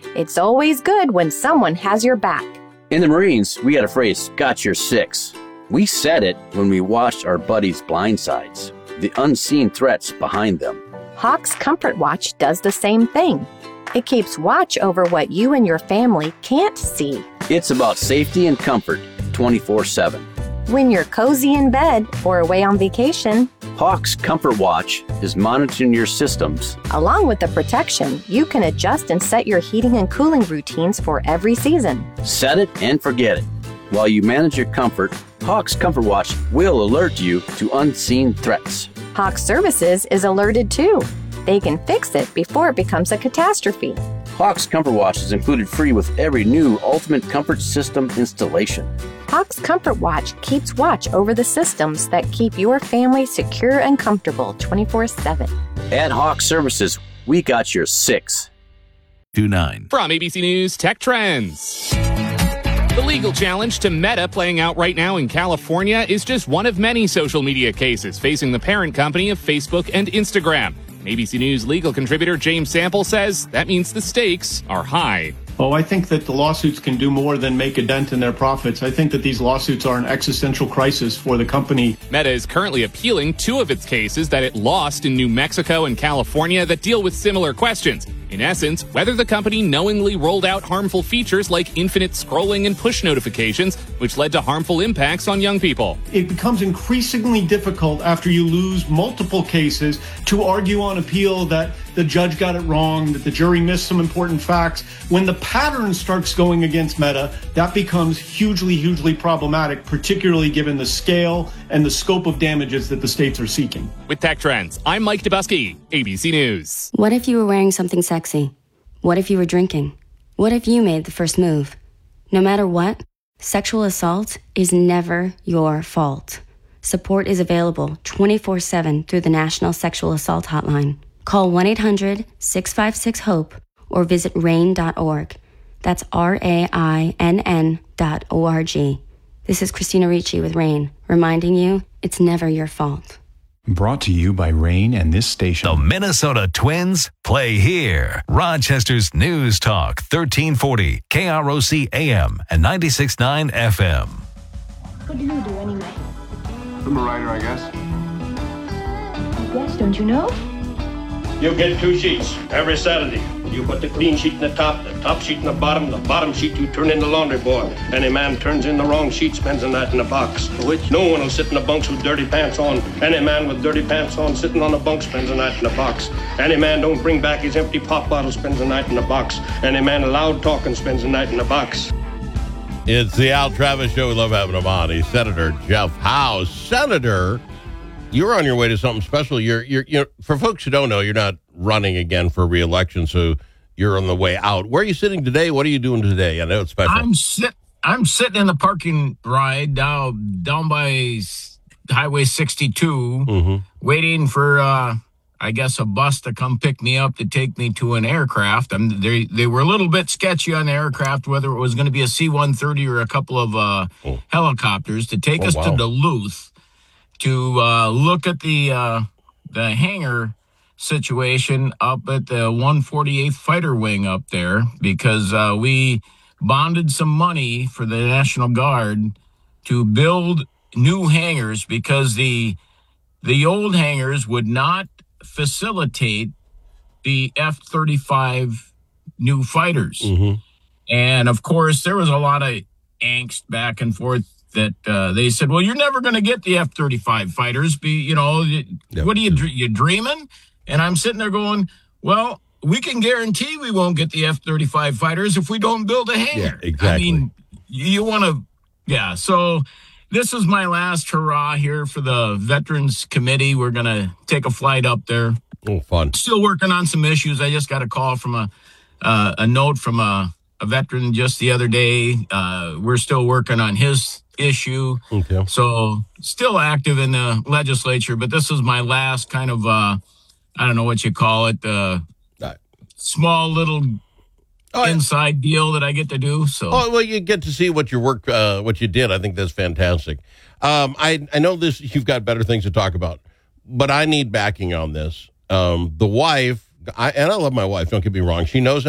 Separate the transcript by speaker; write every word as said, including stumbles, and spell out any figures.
Speaker 1: It's always good when someone has your back.
Speaker 2: In the Marines, we got a phrase, got your six. We said it when we watched our buddies' blind sides, the unseen threats behind them.
Speaker 1: Hawk's Comfort Watch does the same thing. It keeps watch over what you and your family can't see.
Speaker 2: It's about safety and comfort twenty-four seven.
Speaker 1: When you're cozy in bed or away on vacation,
Speaker 2: Hawk's Comfort Watch is monitoring your systems.
Speaker 1: Along with the protection, you can adjust and set your heating and cooling routines for every season.
Speaker 2: Set it and forget it. While you manage your comfort, Hawk's Comfort Watch will alert you to unseen threats.
Speaker 1: Hawk Services is alerted too. They can fix it before it becomes a catastrophe.
Speaker 2: Hawk's Comfort Watch is included free with every new Ultimate Comfort System installation.
Speaker 1: Hawk's Comfort Watch keeps watch over the systems that keep your family secure and comfortable twenty-four seven.
Speaker 2: At Hawk Services, we got your six.
Speaker 3: two nine.
Speaker 4: From A B C News Tech Trends. The legal challenge to Meta playing out right now in California is just one of many social media cases facing the parent company of Facebook and Instagram. A B C News legal contributor James Sample says that means the stakes are high.
Speaker 5: Oh, I think that the lawsuits can do more than make a dent in their profits. I think that these lawsuits are an existential crisis for the company.
Speaker 4: Meta is currently appealing two of its cases that it lost in New Mexico and California that deal with similar questions. In essence, whether the company knowingly rolled out harmful features like infinite scrolling and push notifications, which led to harmful impacts on young people.
Speaker 5: It becomes increasingly difficult after you lose multiple cases to argue on appeal that the judge got it wrong, that the jury missed some important facts. When the pattern starts going against Meta, that becomes hugely, hugely problematic, particularly given the scale and the scope of damages that the states are seeking.
Speaker 4: With Tech Trends, I'm Mike Dubusky, A B C News.
Speaker 6: What if you were wearing something sexy? What if you were drinking? What if you made the first move? No matter what, sexual assault is never your fault. Support is available twenty-four seven through the National Sexual Assault Hotline. Call one eight hundred six five six HOPE or visit rain dot org. That's R A I N N dot O R G. This is Christina Ricci with RAIN, reminding you it's never your fault.
Speaker 7: Brought to you by RAIN and this station.
Speaker 3: The Minnesota Twins play here. Rochester's News Talk, thirteen forty, K R O C A M and ninety-six point nine F M.
Speaker 8: What do you do anyway?
Speaker 9: I'm a writer, I guess.
Speaker 8: I guess, don't you know?
Speaker 10: You get two sheets every Saturday. You put the clean sheet in the top, the top sheet in the bottom, the bottom sheet you turn in the laundry boy. Any man turns in the wrong sheet spends the night in the box. Which no one will sit in the bunks with dirty pants on. Any man with dirty pants on sitting on the bunk spends the night in the box. Any man don't bring back his empty pop bottle spends the night in the box. Any man loud talking spends the night in the box.
Speaker 11: It's the Al Travis Show. We love having him on. He's Senator Jeff Howe. Senator, you're on your way to something special. You're, you're, you're, for folks who don't know, you're not running again for re-election, so you're on the way out. Where are you sitting today? What are you doing today? I know it's special.
Speaker 12: I'm sit. I'm sitting in the parking ride down down by Highway sixty-two,
Speaker 11: mm-hmm.
Speaker 12: waiting for, uh, I guess, a bus to come pick me up to take me to an aircraft. I'm, they they were a little bit sketchy on the aircraft, whether it was going to be a C one thirty or a couple of uh, oh. helicopters to take
Speaker 11: oh,
Speaker 12: us
Speaker 11: wow.
Speaker 12: to Duluth to uh, look at the uh, the hangar situation up at the one forty-eighth Fighter Wing up there, because uh, we bonded some money for the National Guard to build new hangars because the the old hangars would not facilitate the F thirty-five new fighters.
Speaker 11: Mm-hmm.
Speaker 12: And of course, there was a lot of angst back and forth that uh, they said, well, you're never going to get the F thirty-five fighters. Be, you know,
Speaker 11: yep.
Speaker 12: what are you, you dreaming? And I'm sitting there going, well, we can guarantee we won't get the F thirty-five fighters if we don't build a hangar.
Speaker 11: Yeah, exactly.
Speaker 12: I mean, you want to, yeah. So this is my last hurrah here for the Veterans Committee. We're going to take a flight up there.
Speaker 11: Oh, fun.
Speaker 12: Still working on some issues. I just got a call from a, uh, a note from a, a veteran just the other day. Uh, we're still working on his issue.
Speaker 11: Okay.
Speaker 12: So still active in the legislature, but this is my last kind of, uh, I don't know what you call it, uh,
Speaker 11: right.
Speaker 12: small little oh, inside deal that I get to do. So,
Speaker 11: oh well, you get to see what your work, uh, what you did. I think that's fantastic. Um, I I know this. You've got better things to talk about, but I need backing on this. Um, the wife, I, and I love my wife. Don't get me wrong. She knows